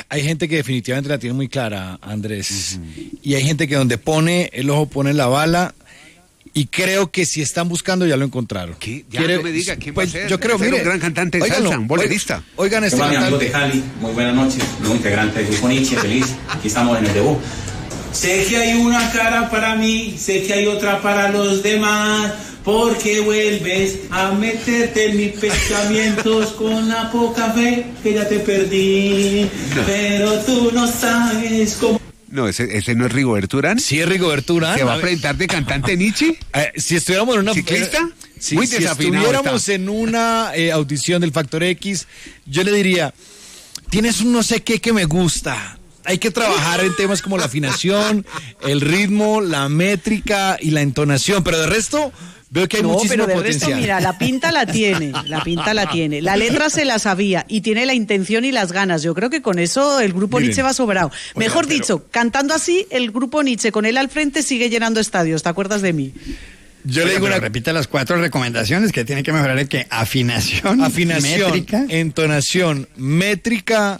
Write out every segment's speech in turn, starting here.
hay gente que definitivamente la tiene muy clara, Andrés. Y hay gente que donde pone el ojo pone la bala. Y creo que si están buscando ya lo encontraron. ¿Qué? Ya no me diga quién va a ser. Yo creo, mire, un gran cantante de salsa, un bolerista. Oigan este Hola, mi amigo cantante. de Cali, muy buenas noches. Nuevo integrante del grupo Nietzsche, feliz. Aquí estamos en el debut. Sé que hay una cara para mí, sé que hay otra para los demás. Porque vuelves a meterte en mis pensamientos con la poca fe que ya te perdí. Pero tú no sabes cómo. No, ese no es Rigoberto Urán. Sí, es Rigoberto Urán. ¿Se va a presentar de cantante Nietzsche? Si estuviéramos en una... ¿Ciclista? Si Muy desafinado estuviéramos está. en una audición del Factor X, yo le diría, tienes un no sé qué que me gusta. Hay que trabajar en temas como la afinación, el ritmo, la métrica y la entonación, pero de resto... Veo que hay muchísimo pero de potencial. resto, mira, la pinta la tiene, la letra se la sabía y tiene la intención y las ganas. Yo creo que con eso el grupo Nietzsche va sobrado. Mejor dicho, cantando así, el grupo Nietzsche con él al frente sigue llenando estadios. ¿Te acuerdas de mí? Yo le digo repita las 4 recomendaciones que tiene que mejorar: el que afinación, métrica, entonación, métrica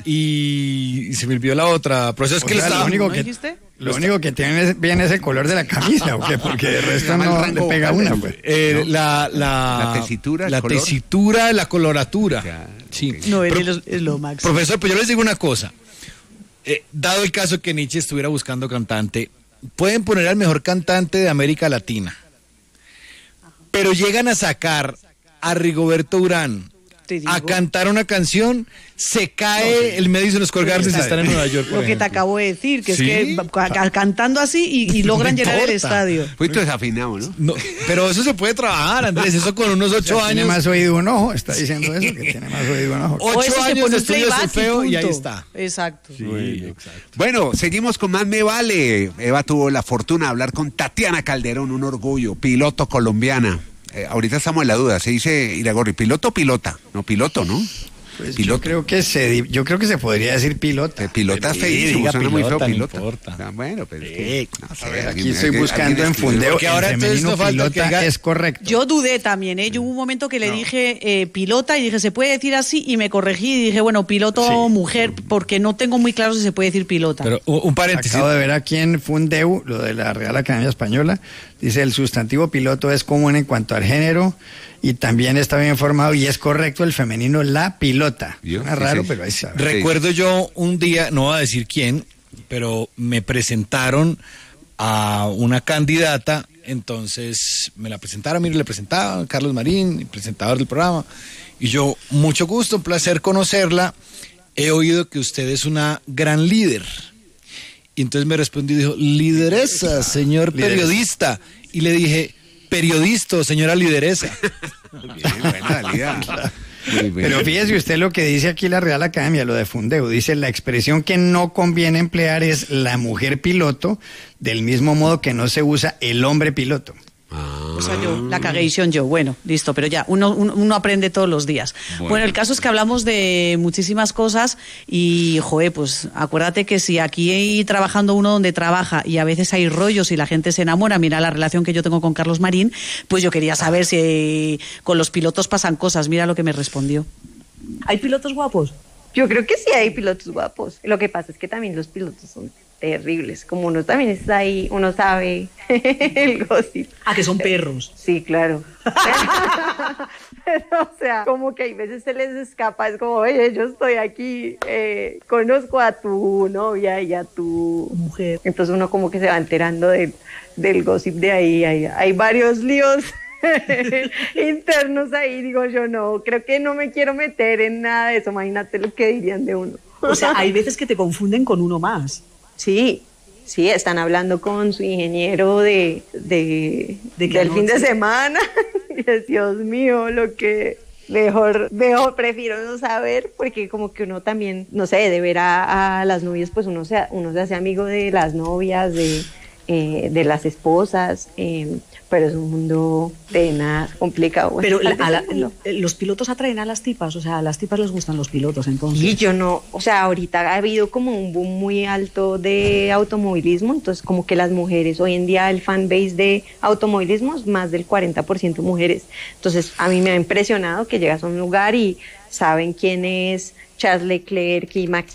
y se me olvidó la otra. Pero eso es que lo único que tiene bien es el color de la camisa, ¿o qué? Porque de resto no le pega una, pues. La tesitura, la color. tesitura, la coloratura. Ya, sí. okay. No, él es lo máximo. Profesor, pues yo les digo una cosa. Dado el caso que Nietzsche estuviera buscando cantante, pueden poner al mejor cantante de América Latina. Pero llegan a sacar a Rigoberto Urán a cantar una canción, se cae el Madison Square Garden si están en Nueva York. Lo que te acabo de decir, que ¿Sí? es que cantando así y logran No llenar el importa. estadio. Fuiste desafinado, ¿no? No, pero eso se puede trabajar, Andrés, eso con unos 8 años. Tiene más oído un ojo, está diciendo eso, que tiene más oído un ojo. 8 eso se años pone de un estudio de playback solfeo y ahí punto. está. Exacto. Bueno, seguimos con Más Me Vale. Eva tuvo la fortuna de hablar con Tatiana Calderón, un orgullo, piloto colombiana. Ahorita estamos en la duda, se dice Iragorri, ¿piloto o pilota? No, piloto, ¿no? Pues Piloto. yo creo que se podría decir pilota. Pilota Sí, feísimo, diga suena muy feo pilota, no pilota. importa. Ah, bueno, pero es que, no sé, A ver, aquí alguien- estoy alguien- buscando alguien en escribió. fundeo. Porque ahora El entonces femenino no falta que pilota diga- es correcto. Yo dudé también, Yo hubo un momento que le dije pilota y dije, ¿se puede decir así? Y me corregí y dije, bueno, piloto o mujer, porque no tengo muy claro si se puede decir pilota. Pero un paréntesis. Acabo de ver aquí en Fundeu, lo de la Real Academia Española, dice: el sustantivo piloto es común en cuanto al género y también está bien formado y es correcto el femenino la pilota. Yo, Suena sí, raro, sí. pero ahí está. Recuerdo yo un día, no voy a decir quién, pero me presentaron a una candidata, entonces me la presentaron, mire, le presentaba Carlos Marín, presentador del programa, y yo, mucho gusto, un placer conocerla, he oído que usted es una gran líder. Y entonces me respondió y dijo, lideresa, señor periodista. Y le dije, periodista, señora lideresa. Bien, buena salida. Muy bien. Pero fíjese usted lo que dice aquí la Real Academia, lo de Fundeu. Dice: la expresión que no conviene emplear es la mujer piloto, del mismo modo que no se usa el hombre piloto. O sea, la cagueición yo. Bueno, listo, pero ya, uno aprende todos los días. Bueno, el caso es que hablamos de muchísimas cosas y, joder, pues acuérdate que si aquí hay trabajando uno donde trabaja y a veces hay rollos y la gente se enamora, mira la relación que yo tengo con Carlos Marín, pues yo quería saber si con los pilotos pasan cosas. Mira lo que me respondió. ¿Hay pilotos guapos? Yo creo que sí hay pilotos guapos. Lo que pasa es que también los pilotos son terribles. Como uno también está ahí, uno sabe el gossip. Ah, que son perros. Sí, claro. Pero, o sea, como que hay veces se les escapa, es como, oye, yo estoy aquí, conozco a tu novia y a tu mujer. Entonces uno como que se va enterando del gossip de ahí. Hay varios líos internos ahí. Digo yo, no, creo que no me quiero meter en nada de eso. Imagínate lo que dirían de uno. O sea, hay veces que te confunden con uno más. Sí, están hablando con su ingeniero del fin de semana. Y es, Dios mío, lo que mejor prefiero no saber, porque como que uno también, no sé, de ver a las novias, pues uno se hace amigo de las novias, de las esposas, pero es un mundo tenaz, complicado. Bueno, pero los pilotos atraen a las tipas, o sea, a las tipas les gustan los pilotos, entonces. Y yo no, o sea, ahorita ha habido como un boom muy alto de automovilismo, entonces como que las mujeres, hoy en día el fanbase de automovilismo es más del 40% mujeres, entonces a mí me ha impresionado que llegas a un lugar y saben quién es Charles Leclerc y Max